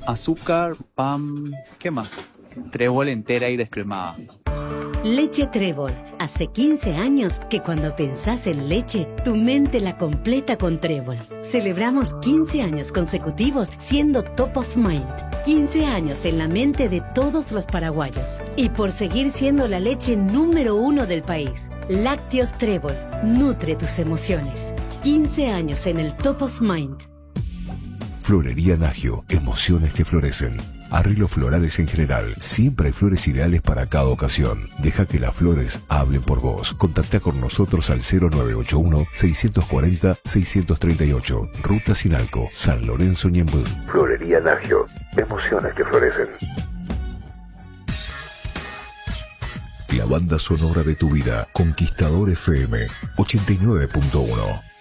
azúcar, pan, ¿qué más? Trébol entera y descremada. Leche Trébol. Hace 15 años que cuando pensás en leche, tu mente la completa con Trébol. Celebramos 15 años consecutivos siendo top of mind. 15 años en la mente de todos los paraguayos. Y por seguir siendo la leche número 1 del país. Lácteos Trébol. Nutre tus emociones. 15 años en el top of mind. Florería Nagio, emociones que florecen. Arreglos florales en general. Siempre hay flores ideales para cada ocasión. Deja que las flores hablen por vos. Contacta con nosotros al 0981-640-638. Ruta Sinalco, San Lorenzo, Ñemby. Florería Nagio, emociones que florecen. La banda sonora de tu vida. Conquistador FM 89.1.